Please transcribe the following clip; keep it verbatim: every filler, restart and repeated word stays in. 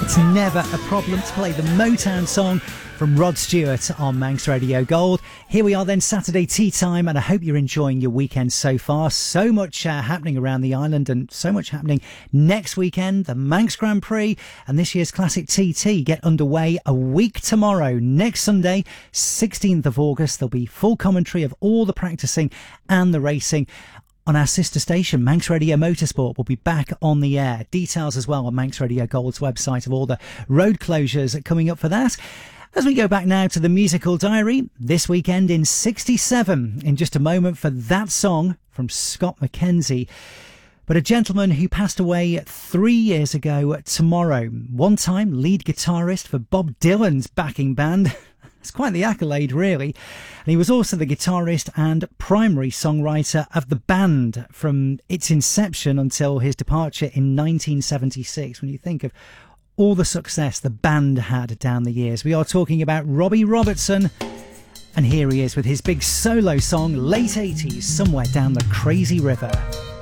It's never a problem to play the Motown song from Rod Stewart on Manx Radio Gold. Here we are then, Saturday tea time, and I hope you're enjoying your weekend so far. So much uh, happening around the island, and so much happening next weekend. The Manx Grand Prix and this year's Classic T T get underway a week tomorrow. Next Sunday, sixteenth of August, there'll be full commentary of all the practicing and the racing. On our sister station, Manx Radio Motorsport will be back on the air. Details as well on Manx Radio Gold's website of all the road closures coming up for that. As we go back now to the musical diary, this weekend in sixty-seven, in just a moment for that song from Scott McKenzie. But a gentleman who passed away three years ago tomorrow. One time lead guitarist for Bob Dylan's backing band. It's quite the accolade, really. And he was also the guitarist and primary songwriter of the band from its inception until his departure in nineteen seventy-six. When you think of all the success the band had down the years. We are talking about Robbie Robertson. And here he is with his big solo song, late eighties, Somewhere Down the Crazy River.